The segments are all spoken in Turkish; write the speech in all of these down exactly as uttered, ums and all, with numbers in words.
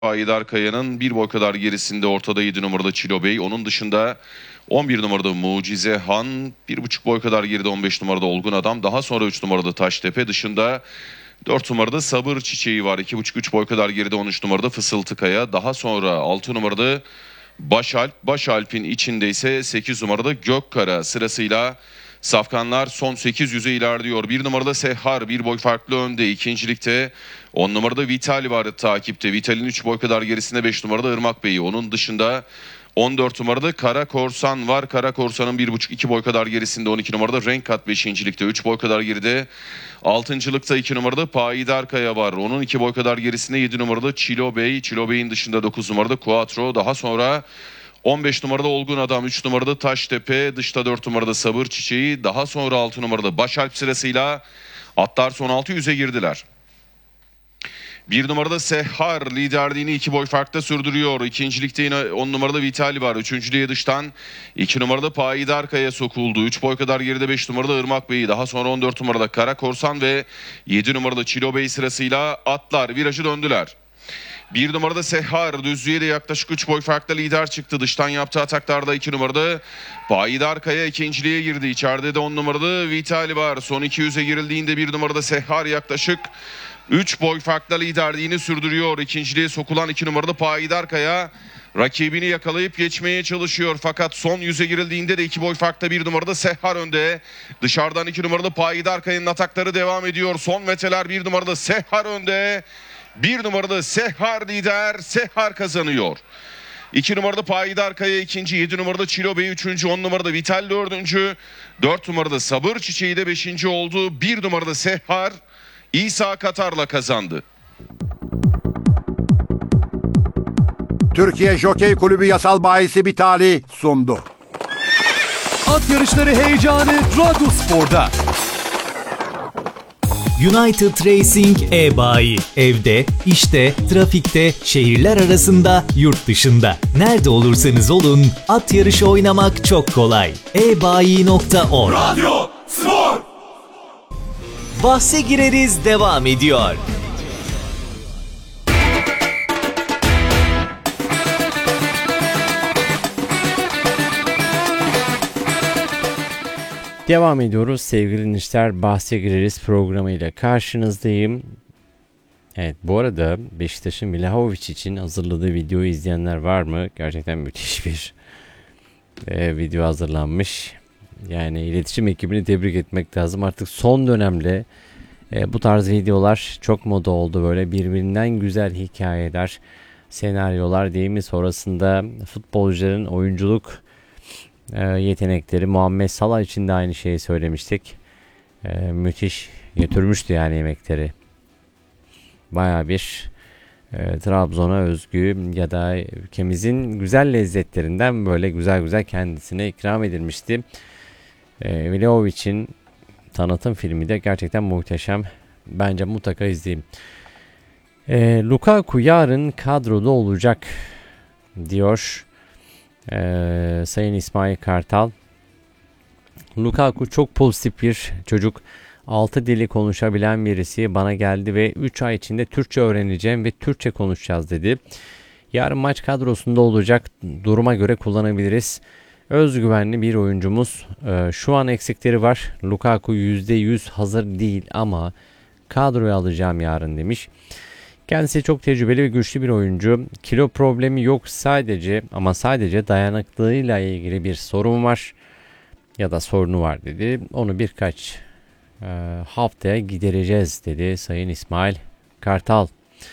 Haydar Kaya'nın bir boy kadar gerisinde ortada yedi numarada Çilo Bey. Onun dışında on bir numarada Mucize Han. bir buçuk boy kadar geride on beş numarada Olgun Adam. Daha sonra üç numarada Taştepe. Dışında dört numarada Sabır Çiçeği var. iki buçuk üç boy kadar geride on üç numarada Fısıltı Kaya. Daha sonra altı numarada Başalp. Başalp'in içinde ise sekiz numarada Gökkara sırasıyla safkanlar son sekiz yüze ilerliyor. bir numarada Sehhar bir boy farklı önde. İkincilikte on numarada Vital var takipte. Vital'in üç boy kadar gerisinde beş numarada Irmak Bey. Onun dışında on dört numarada Kara Korsan var. Kara Korsan'ın bir buçuk iki boy kadar gerisinde on iki numarada Renk Kat beşincilikte üç boy kadar geride. altıncılıkta iki numarada Payidar Kaya var. Onun iki boy kadar gerisinde yedi numarada Çilo Bey. Çilo Bey'in dışında dokuz numarada Quattro. Daha sonra on beş numarada Olgun Adam, üç numarada Taştepe, dışta dört numarada Sabır Çiçeği, daha sonra altı numarada Başalp sırasıyla atlar son altı yüze girdiler. bir numarada Sehhar liderliğini iki boy farkta sürdürüyor. İkincilikte yine on numarada Vitali var. Üçüncülüğe dıştan iki numarada Payidar Kaya sokuldu. üç boy kadar geride beş numarada Irmak Bey. Daha sonra on dört numarada Kara Korsan ve yedi numarada Çilo Bey sırasıyla atlar virajı döndüler. bir numarada Sehhar düzlüğe de yaklaşık üç boy farklı lider çıktı. Dıştan yaptığı ataklarda iki numarada Payidar Kaya ikinciliğe girdi. İçeride de on numarada Vitali var. Son iki yüze girildiğinde bir numarada Sehhar yaklaşık üç boy farklı liderliğini sürdürüyor. İkinciliğe sokulan iki numarada Payidar Kaya rakibini yakalayıp geçmeye çalışıyor. Fakat son yüze girildiğinde de iki boy farklı bir numarada Sehhar önde. Dışarıdan iki numarada Payidar Kaya'nın atakları devam ediyor. Son meteler bir numarada Sehhar önde. bir numarada Sehhar lider. Sehhar kazanıyor. iki numarada Payidar Kaya ikinci. yedi numarada Çilo Bey üçüncü. on numarada Vital dördüncü. dört numarada Sabır Çiçeği de beşinci oldu. bir numarada Sehhar İsa Katar'la kazandı. Türkiye Jokey Kulübü yasal bahisi Bitali sundu. At yarışları heyecanı Radyospor'da. United Racing e-bayi. Evde, işte, trafikte, şehirler arasında, yurt dışında. Nerede olursanız olun, at yarışı oynamak çok kolay. e bayi nokta org Radyo Spor. Bahse gireriz devam ediyor. Devam ediyoruz sevgili dinleyiciler. Bahse gireriz programıyla karşınızdayım. Evet, bu arada Beşiktaş'ın Milahovic için hazırladığı videoyu izleyenler var mı? Gerçekten müthiş bir e, video hazırlanmış. Yani iletişim ekibini tebrik etmek lazım. Artık son dönemde e, bu tarz videolar çok moda oldu. Böyle birbirinden güzel hikayeler, senaryolar değil mi? Sonrasında futbolcuların oyunculuk e, yetenekleri. Muhammed Salah için de aynı şeyi söylemiştik. E, müthiş götürmüştü yani emekleri. Baya bir e, Trabzon'a özgü ya da ülkemizin güzel lezzetlerinden böyle güzel güzel kendisine ikram edilmişti. E, Milahovic'in tanıtım filmi de gerçekten muhteşem. Bence mutlaka izleyin. E, Lukaku yarın kadroda olacak diyor e, Sayın İsmail Kartal. Lukaku çok pozitif bir çocuk. altı dili konuşabilen birisi, bana geldi ve üç ay içinde Türkçe öğreneceğim ve Türkçe konuşacağız dedi. Yarın maç kadrosunda olacak, duruma göre kullanabiliriz. Özgüvenli bir oyuncumuz. Ee, şu an eksikleri var. Lukaku yüzde yüz hazır değil ama kadroya alacağım yarın demiş. Kendisi çok tecrübeli ve güçlü bir oyuncu. Kilo problemi yok sadece ama sadece dayanıklılığıyla ilgili bir sorun var ya da sorunu var dedi. Onu birkaç haftaya gidereceğiz dedi Sayın İsmail Kartal.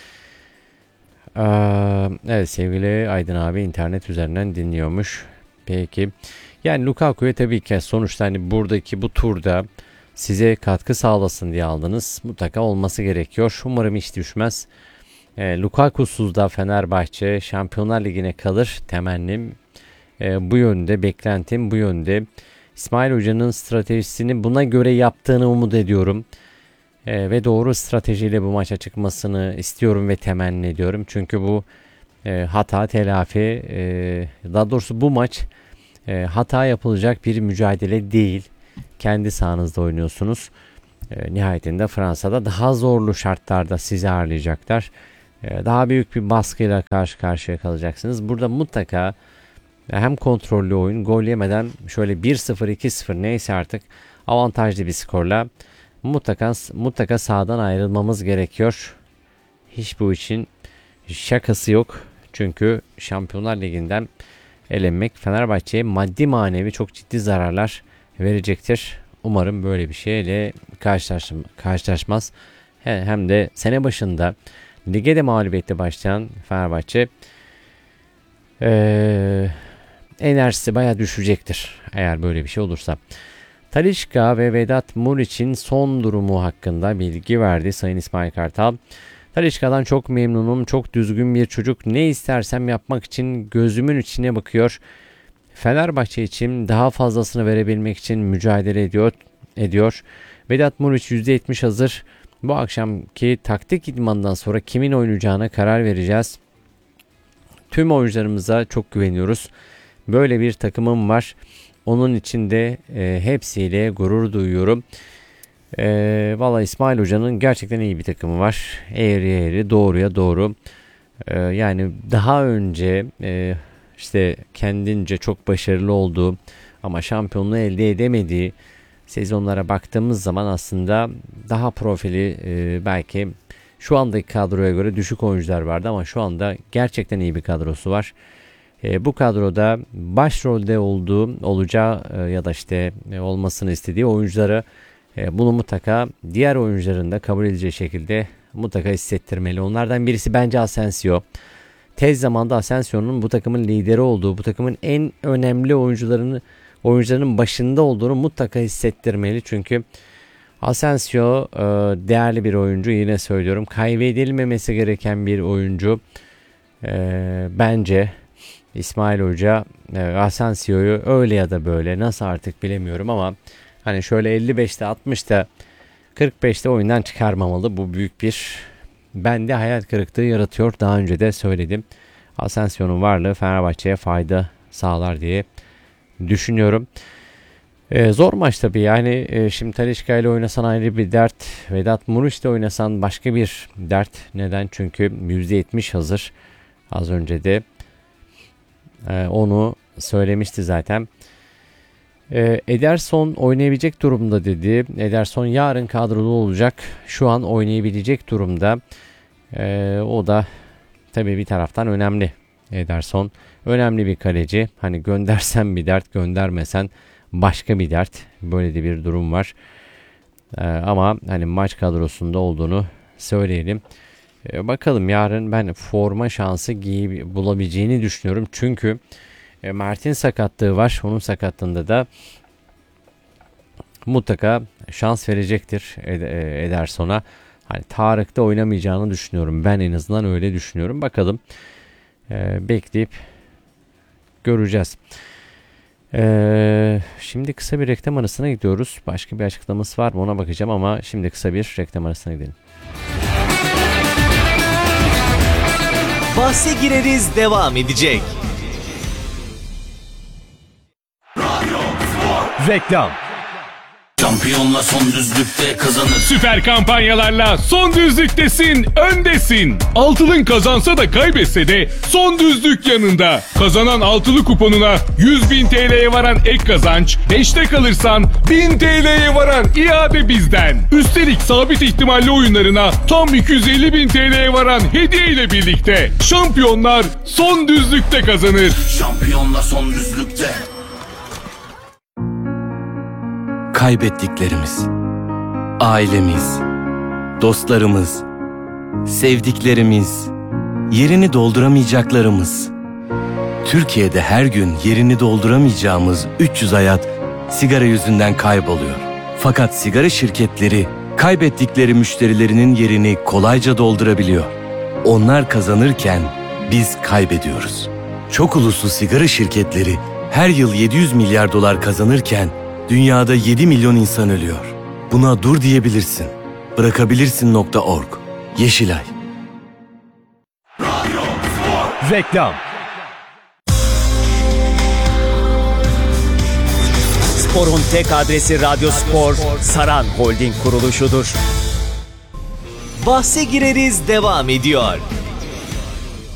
Ee, evet sevgili Aydın abi internet üzerinden dinliyormuş. Peki. Yani Lukaku'ya tabii ki sonuçta hani buradaki bu turda size katkı sağlasın diye aldınız. Mutlaka olması gerekiyor. Umarım hiç düşmez. Ee, Lukaku'suz da Fenerbahçe Şampiyonlar Ligi'ne kalır. Temennim ee, bu yönde, beklentim bu yönde. İsmail Hoca'nın stratejisini buna göre yaptığını umut ediyorum. Ee, ve doğru stratejiyle bu maça çıkmasını istiyorum ve temenni ediyorum. Çünkü bu e, hata telafi, e, daha doğrusu bu maç e, hata yapılacak bir mücadele değil. Kendi sahanızda oynuyorsunuz. E, nihayetinde Fransa'da daha zorlu şartlarda sizi ağırlayacaklar. daha büyük bir baskıyla karşı karşıya kalacaksınız. Burada mutlaka hem kontrollü oyun, gol yemeden şöyle bir sıfır iki sıfır neyse artık avantajlı bir skorla mutlaka mutlaka sahadan ayrılmamız gerekiyor. Hiç bu için şakası yok. Çünkü Şampiyonlar Ligi'nden elenmek Fenerbahçe'ye maddi manevi çok ciddi zararlar verecektir. Umarım böyle bir şeyle karşılaşma, karşılaşmaz. Hem de sene başında lige de mağlubiyetle başlayan Fenerbahçe ee, enerjisi bayağı düşecektir eğer böyle bir şey olursa. Talisca ve Vedat Muriç'in son durumu hakkında bilgi verdi Sayın İsmail Kartal. Talisca'dan çok memnunum. Çok düzgün bir çocuk. Ne istersem yapmak için gözümün içine bakıyor. Fenerbahçe için daha fazlasını verebilmek için mücadele ediyor. ediyor. Vedat Muriç yüzde yetmiş hazır. Bu akşamki taktik idmandan sonra kimin oynayacağına karar vereceğiz. Tüm oyuncularımıza çok güveniyoruz. Böyle bir takımım var. Onun için de e, hepsiyle gurur duyuyorum. E, Valla İsmail Hoca'nın gerçekten iyi bir takımı var. Eğri eğri, doğruya doğru. E, yani daha önce e, işte kendince çok başarılı olduğu ama şampiyonluğu elde edemediği sezonlara baktığımız zaman aslında daha profili e, belki şu andaki kadroya göre düşük oyuncular vardı ama şu anda gerçekten iyi bir kadrosu var. E, bu kadroda başrolde olduğu, olacağı e, ya da işte e, olmasını istediği oyuncuları e, bunu mutlaka diğer oyuncuların da kabul edeceği şekilde mutlaka hissettirmeli. Onlardan birisi bence Asensio. Tez zamanda Asensio'nun bu takımın lideri olduğu, bu takımın en önemli oyuncularını oyuncuların başında olduğunu mutlaka hissettirmeli. Çünkü Asensio e, değerli bir oyuncu, yine söylüyorum. Kaybedilmemesi gereken bir oyuncu. E, bence İsmail Hoca e, Asensio'yu öyle ya da böyle, nasıl artık bilemiyorum ama hani şöyle elli beşte altmışta kırk beşte oyundan çıkarmamalı. Bu büyük bir bende hayal kırıklığı yaratıyor. Daha önce de söyledim. Asensio'nun varlığı Fenerbahçe'ye fayda sağlar diye düşünüyorum. Ee, zor maç tabii yani e, şimdi Talisca ile oynasan ayrı bir dert. Vedat Muriç ile oynasan başka bir dert. Neden? Çünkü yüzde yetmiş hazır. Az önce de e, onu söylemişti zaten. E, Ederson oynayabilecek durumda dedi. Ederson yarın kadrolu olacak. Şu an oynayabilecek durumda. E, o da tabii bir taraftan önemli. Ederson önemli bir kaleci. Hani göndersen bir dert, göndermesen başka bir dert. Böyle de bir durum var. Ee, ama hani maç kadrosunda olduğunu söyleyelim. Ee, bakalım yarın ben forma şansı giy bulabileceğini düşünüyorum. Çünkü e, Mert'in sakatlığı var. Onun sakatlığında da mutlaka şans verecektir Ed- Ederson'a. Hani Tarık'ta oynamayacağını düşünüyorum. Ben en azından öyle düşünüyorum. Bakalım. Ee, bekleyip göreceğiz. Ee, şimdi kısa bir reklam arasına gidiyoruz. Başka bir açıklaması var mı ona bakacağım ama şimdi kısa bir reklam arasına gidelim. Bahse gireriz devam edecek. Reklam. Şampiyonla son düzlükte kazanır. Süper kampanyalarla son düzlüktesin, öndesin. Altılın kazansa da kaybetse de son düzlük yanında. Kazanan altılı kuponuna yüz bin T L'ye varan ek kazanç, beşte kalırsan bin T L'ye varan iade bizden. Üstelik sabit ihtimalli oyunlarına tam iki yüz elli bin T L'ye varan hediye ile birlikte. Şampiyonlar son düzlükte kazanır. Şampiyonla son düzlükte. Kaybettiklerimiz, ailemiz, dostlarımız, sevdiklerimiz, yerini dolduramayacaklarımız. Türkiye'de her gün yerini dolduramayacağımız üç yüz hayat sigara yüzünden kayboluyor. Fakat sigara şirketleri kaybettikleri müşterilerinin yerini kolayca doldurabiliyor. Onlar kazanırken biz kaybediyoruz. Çok uluslu sigara şirketleri her yıl yedi yüz milyar dolar kazanırken dünyada yedi milyon insan ölüyor. Buna dur diyebilirsin. Bırakabilirsin nokta org. Yeşilay. Reklam. Sporun tek adresi Radyo Spor, Saran Holding kuruluşudur. Bahse gireriz devam ediyor.